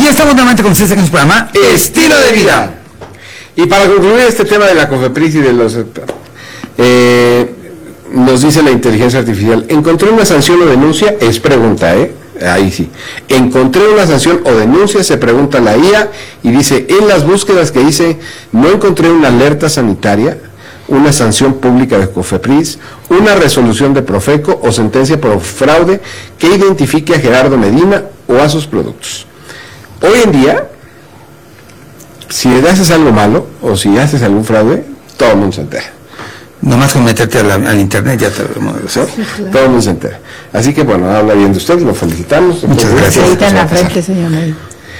ya estamos nuevamente con ustedes en su programa Estilo de Vida. Y para concluir este tema de la COFEPRIS y de los... nos dice la inteligencia artificial, encontré una sanción o denuncia, es pregunta, ahí sí, encontré una sanción o denuncia, se pregunta la IA, y dice, en las búsquedas que hice, no encontré una alerta sanitaria, una sanción pública de COFEPRIS, una resolución de Profeco o sentencia por fraude que identifique a Gerardo Medina o a sus productos. Hoy en día, si haces algo malo o si haces algún fraude, todo el mundo se entera. Nomás con meterte al internet ya te lo ¿sí? Claro. Todo el mundo se entera. Así que bueno, habla bien de usted, lo felicitamos. Muchas gracias. Ahorita en la frente, señor médico.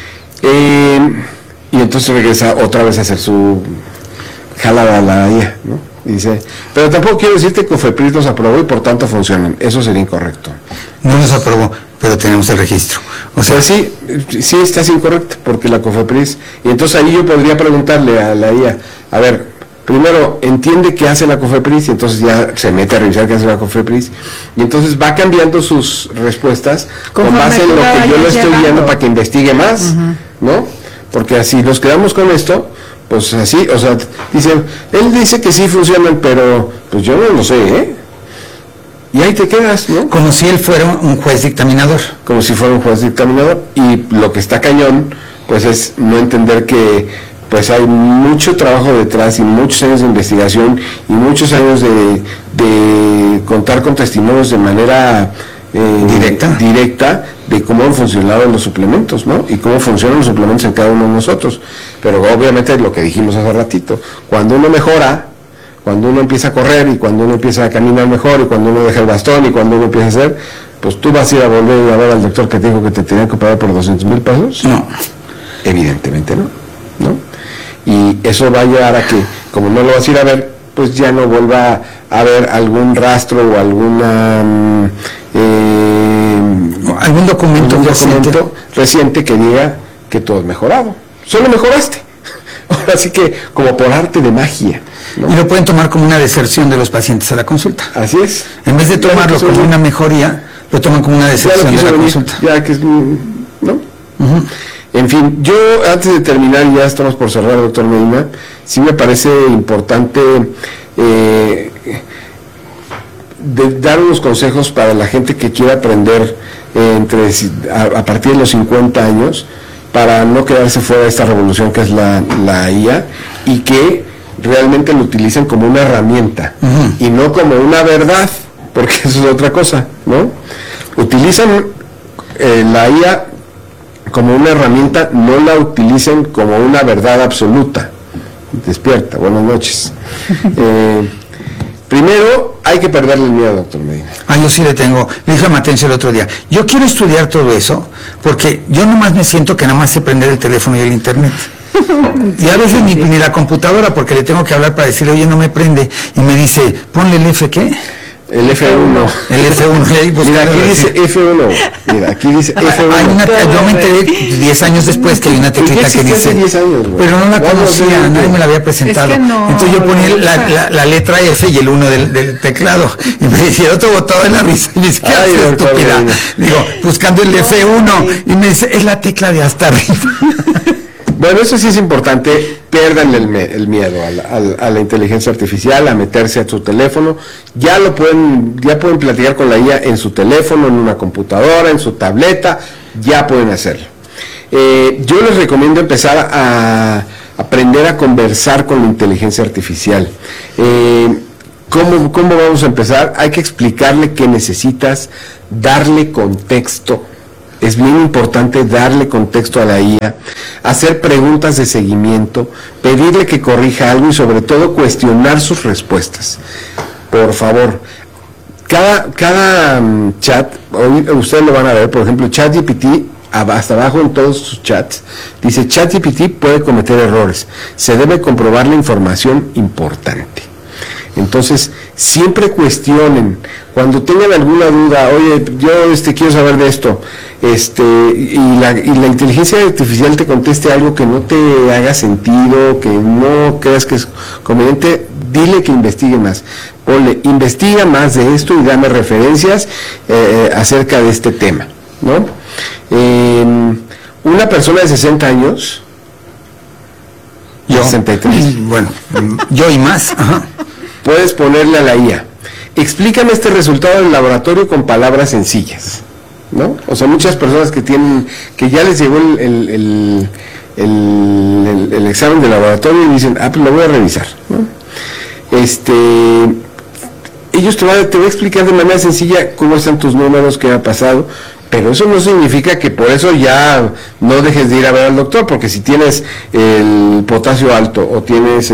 Y entonces regresa otra vez a hacer su jalada a la IA, ¿no? Dice, pero tampoco quiero decirte que COFEPRIS los aprobó y por tanto funcionan. Eso sería incorrecto. No nos aprobó, pero tenemos el registro. O sea, sí estás incorrecto, porque la COFEPRIS, y entonces ahí yo podría preguntarle a la IA, a ver, primero, entiende qué hace la COFEPRIS, y entonces ya se mete a revisar qué hace la COFEPRIS, y entonces va cambiando sus respuestas con base en lo que yo le estoy guiando para que investigue más, ¿no? Porque así nos quedamos con esto, pues así, o sea, él dice que sí funcionan, pero pues yo no lo sé, y ahí te quedas, ¿no? Como si él fuera un juez dictaminador. Como si fuera un juez dictaminador, y lo que está cañón, pues es no entender que pues hay mucho trabajo detrás y muchos años de investigación y muchos años de contar con testimonios de manera directa de cómo han funcionado los suplementos, ¿no? Y cómo funcionan los suplementos en cada uno de nosotros. Pero obviamente lo que dijimos hace ratito, cuando uno mejora, cuando uno empieza a correr y cuando uno empieza a caminar mejor y cuando uno deja el bastón y cuando uno empieza a hacer, pues tú vas a ir a volver a ver al doctor que te dijo que te tenían que pagar por 200,000 pesos. No. Evidentemente no, ¿no? Y eso va a llevar a que, como no lo vas a ir a ver, pues ya no vuelva a haber algún rastro o alguna algún documento reciente que diga que todo es mejorado. Solo mejoraste. Ahora sí que como por arte de magia, ¿no? Y lo pueden tomar como una deserción de los pacientes a la consulta. Así es. En vez de tomarlo como una mejoría, lo toman como una deserción de la consulta. Ya que es, ¿no? En fin, yo antes de terminar, ya estamos por cerrar, doctor Medina, sí me parece importante dar unos consejos para la gente que quiera aprender a partir de los 50 años, para no quedarse fuera de esta revolución que es la IA, y que realmente lo utilicen como una herramienta y no como una verdad, porque eso es otra cosa, ¿no? Utilizan la IA como una herramienta, no la utilicen como una verdad absoluta. Despierta, buenas noches. Primero, hay que perderle el miedo, doctor Medina. Yo sí le tengo. Le dije a Matencio el otro día, yo quiero estudiar todo eso, porque yo nomás me siento que nada más sé prender el teléfono y el internet. Y a veces ni la computadora, porque le tengo que hablar para decirle, oye, no me prende. Y me dice, ponle el F, ¿qué? El F1. El F1. Mira, aquí dice F1. Mira, aquí dice F1. Yo me enteré 10 años después que hay una teclita que dice... 10 años, pero no la conocía, nadie me la había presentado. Es que no, entonces yo ponía la letra F y el 1 del teclado. Y me decía, otro botado en la risa. Y me dice, ¿qué haces, estúpida? Digo, buscando el F1. Y me dice, es la tecla de hasta arriba. Bueno, eso sí es importante, pierdan el miedo a la inteligencia artificial, a meterse a su teléfono. Ya pueden platicar con la IA en su teléfono, en una computadora, en su tableta, ya pueden hacerlo. Yo les recomiendo empezar a aprender a conversar con la inteligencia artificial. ¿Cómo vamos a empezar? Hay que explicarle qué necesitas, darle contexto. Es bien importante darle contexto a la IA, hacer preguntas de seguimiento, pedirle que corrija algo y sobre todo cuestionar sus respuestas. Por favor, cada chat, hoy ustedes lo van a ver, por ejemplo, ChatGPT, hasta abajo en todos sus chats, dice ChatGPT puede cometer errores, se debe comprobar la información importante. Entonces, siempre cuestionen, cuando tengan alguna duda, oye, yo quiero saber de esto, y la inteligencia artificial te conteste algo que no te haga sentido, que no creas que es conveniente, dile que investigue más. Ponle, investiga más de esto y dame referencias acerca de este tema, ¿no? Una persona de 60 años, Yo, 63, bueno, yo y más, ajá. puedes ponerle a la IA, explícame este resultado del laboratorio con palabras sencillas, ¿no? O sea, muchas personas que ya les llegó el examen de laboratorio y dicen, pues lo voy a revisar, ¿no? Ellos te van a explicar de manera sencilla cómo están tus números, qué ha pasado, pero eso no significa que por eso ya no dejes de ir a ver al doctor, porque si tienes el potasio alto o tienes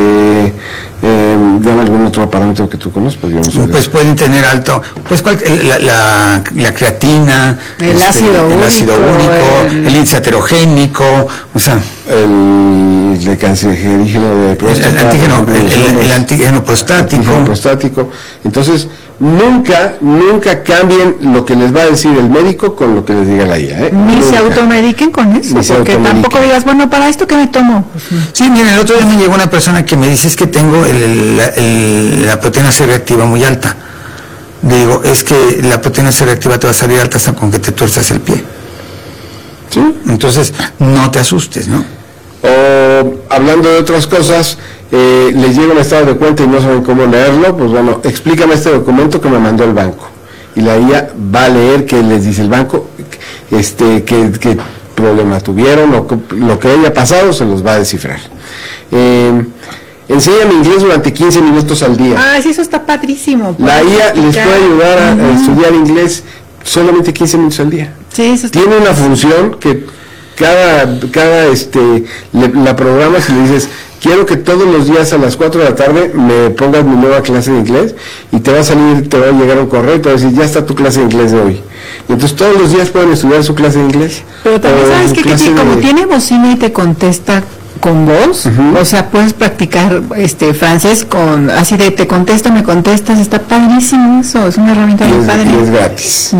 dame algún otro parámetro que tú conoces, pues yo no sé. Pues pueden tener alto, pues la creatina, el ácido úrico, el índice heterogénico, o sea, el cancerígeno de próstata, el antígeno prostático. Entonces, nunca cambien lo que les va a decir el médico con lo que les diga la IA, Ni nunca se automediquen con eso, porque tampoco digas, bueno, para esto que me tomo. Sí, miren, el otro día me llegó una persona que me dice, es que tengo la proteína C reactiva muy alta. Le digo, es que la proteína C reactiva te va a salir alta hasta con que te tuerzas el pie. ¿Sí? Entonces, no te asustes, ¿no? O hablando de otras cosas, les llega un estado de cuenta y no saben cómo leerlo, pues bueno, explícame este documento que me mandó el banco. Y la IA va a leer qué les dice el banco, qué problema tuvieron, o lo que haya pasado se los va a descifrar. Enséñame inglés durante 15 minutos al día. Sí, eso está padrísimo. La IA les puede ayudar a estudiar inglés solamente 15 minutos al día. Sí, eso está Tiene una función que la programas y le dices, quiero que todos los días a las 4 de la tarde me pongas mi nueva clase de inglés, y te va a llegar un correo y te va a decir, ya está tu clase de inglés de hoy. Y entonces todos los días pueden estudiar su clase de inglés. Pero también sabes que como tiene bocina y te contesta con voz, o sea, puedes practicar francés así de te contesto, me contestas, está padrísimo eso, es una herramienta muy padre. Y es gratis.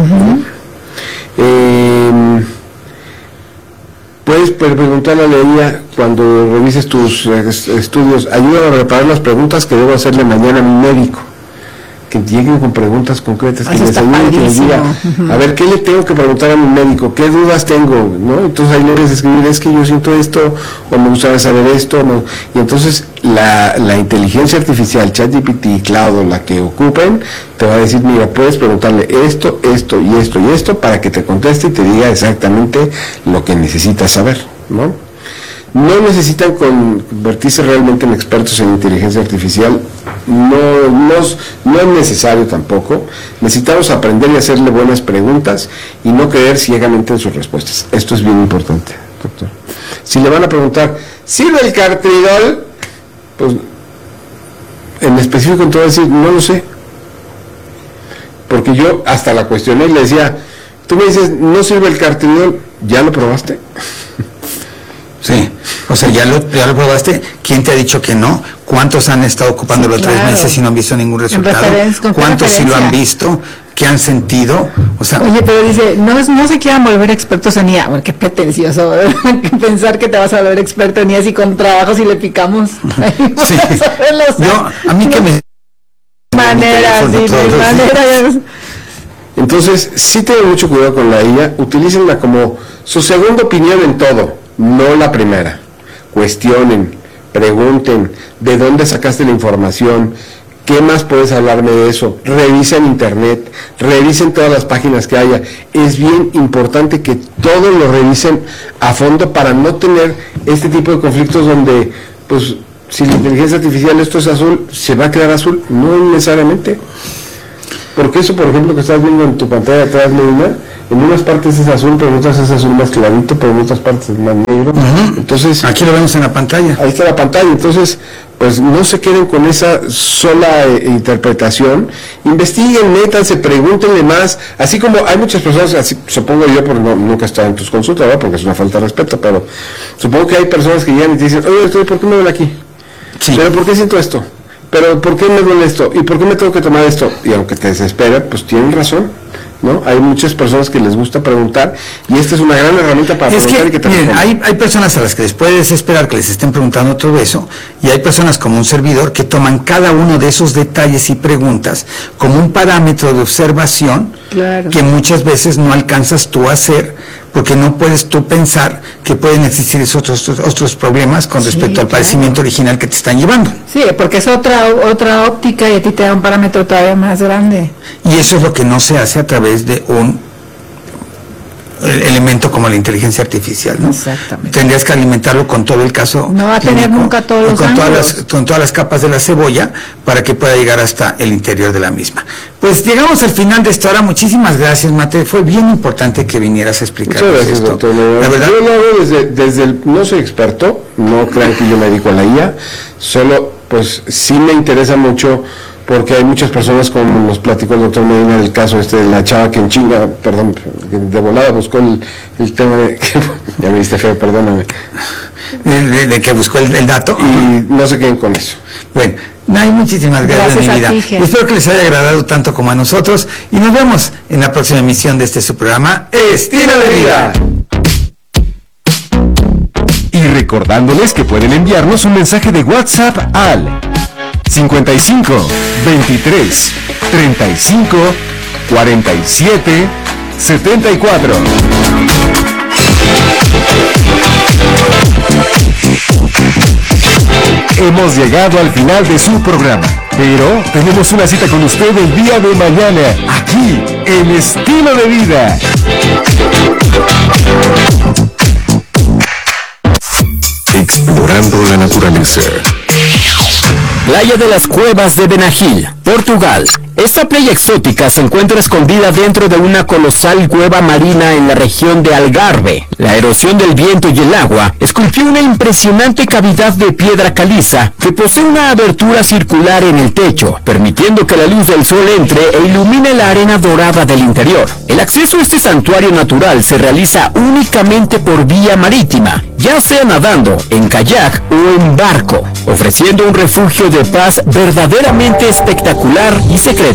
Puedes preguntarle a la IA cuando revises tus estudios, ayúdame a preparar las preguntas que debo hacerle mañana a mi médico. Que lleguen con preguntas concretas, que les ayuden, que les diga, a ver, ¿qué le tengo que preguntar a mi médico? ¿Qué dudas tengo? ¿No? Entonces ahí le debes escribir, es que yo siento esto, o me gustaría saber esto, ¿no? Y entonces la inteligencia artificial, ChatGPT, Cloud, o la que ocupen, te va a decir, mira, puedes preguntarle esto y esto para que te conteste y te diga exactamente lo que necesitas saber, ¿no? No necesitan convertirse realmente en expertos en inteligencia artificial, no es necesario tampoco. Necesitamos aprender y hacerle buenas preguntas y no creer ciegamente en sus respuestas. Esto es bien importante, doctor. Si le van a preguntar, ¿sirve el Cartridol? Pues en específico entonces decir, no lo sé. Porque yo hasta la cuestioné y le decía, tú me dices, ¿no sirve el Cartridol? ¿Ya lo probaste? Sí, o sea, ya lo probaste. ¿Quién te ha dicho que no? ¿Cuántos han estado ocupándolo 3 meses y no han visto ningún resultado? ¿Cuántos sí lo han visto? ¿Qué han sentido? O sea, oye, pero dice, no se quieran volver expertos en IA. Bueno, qué pretencioso, ¿verdad? Pensar que te vas a volver experto en IA si con trabajos y le picamos. Sí. A mí que me... maneras. Entonces, sí tengan mucho cuidado con la IA, utilícenla como su segunda opinión en todo, no la primera. Cuestionen, pregunten, ¿de dónde sacaste la información? ¿Qué más puedes hablarme de eso? Revisen internet, revisen todas las páginas que haya. Es bien importante que todos lo revisen a fondo para no tener este tipo de conflictos donde, pues, si la inteligencia artificial esto es azul, ¿se va a quedar azul? No necesariamente. Porque eso, por ejemplo, que estás viendo en tu pantalla atrás, Medina, en unas partes es azul, pero en otras es azul más clarito, pero en otras partes es más negro. Entonces, aquí lo vemos en la pantalla. Ahí está la pantalla. Entonces, pues no se queden con esa sola interpretación. Investiguen, métanse, pregúntenle más. Así como hay muchas personas, así, supongo yo, porque nunca he estado en tus consultas, ¿verdad? Porque es una falta de respeto, pero supongo que hay personas que llegan y te dicen, oye, ¿por qué me duele aquí? Sí. ¿Pero por qué siento esto? ¿Pero por qué me duele esto? ¿Y por qué me tengo que tomar esto? Y aunque te desespera, pues tienen razón, ¿no? Hay muchas personas que les gusta preguntar y esta es una gran herramienta para preguntar y que te miren, hay personas a las que les puede desesperar que les estén preguntando todo eso, y hay personas como un servidor que toman cada uno de esos detalles y preguntas como un parámetro de observación, claro, que muchas veces no alcanzas tú a hacer porque no puedes tú pensar que pueden existir esos otros problemas con respecto al padecimiento original que te están llevando. Sí, porque es otra óptica y a ti te da un parámetro todavía más grande. Y eso es lo que no se hace a través de un elemento como la inteligencia artificial, ¿no? Exactamente. Tendrías que alimentarlo con todo el caso. No va a tener nunca todos los ángulos. Con todas las capas de la cebolla para que pueda llegar hasta el interior de la misma. Pues llegamos al final de esta hora. Muchísimas gracias, Mate. Fue bien importante que vinieras a explicar esto. Doctor. La verdad, yo lo hago desde el, no soy experto, no crean que yo me dedico a la IA, solo pues sí me interesa mucho, porque hay muchas personas, como nos platicó el doctor Medina, del caso de la chava que en China, perdón, de volada buscó el tema de, ya me diste feo, perdóname. De que buscó el dato. Y no se queden con eso. Bueno, muchísimas gracias, mi vida. Espero que les haya agradado tanto como a nosotros, y nos vemos en la próxima emisión de su programa, Estilo de Vida. Y recordándoles que pueden enviarnos un mensaje de WhatsApp al 55 23 35 47 74. Hemos llegado al final de su programa, pero tenemos una cita con usted el día de mañana, aquí en Estilo de Vida. Explorando la naturaleza. Playa de las Cuevas de Benagil, Portugal. Esta playa exótica se encuentra escondida dentro de una colosal cueva marina en la región de Algarve. La erosión del viento y el agua esculpió una impresionante cavidad de piedra caliza que posee una abertura circular en el techo, permitiendo que la luz del sol entre e ilumine la arena dorada del interior. El acceso a este santuario natural se realiza únicamente por vía marítima, ya sea nadando, en kayak o en barco, ofreciendo un refugio de paz verdaderamente espectacular y secreto.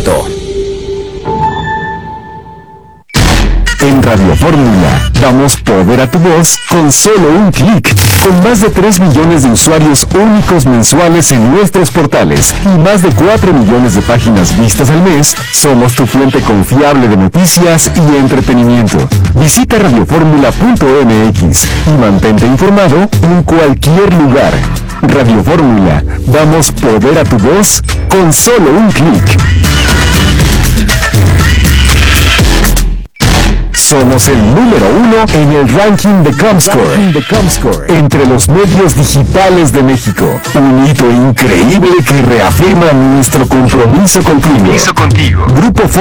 En Radio Fórmula damos poder a tu voz con solo un clic. Con más de 3 millones de usuarios únicos mensuales en nuestros portales y más de 4 millones de páginas vistas al mes, somos tu fuente confiable de noticias y entretenimiento. Visita radioformula.mx y mantente informado en cualquier lugar. Radio Fórmula, damos poder a tu voz con solo un clic. Somos el número 1 en el ranking de Comscore entre los medios digitales de México. Un hito increíble que reafirma nuestro compromiso contigo. Grupo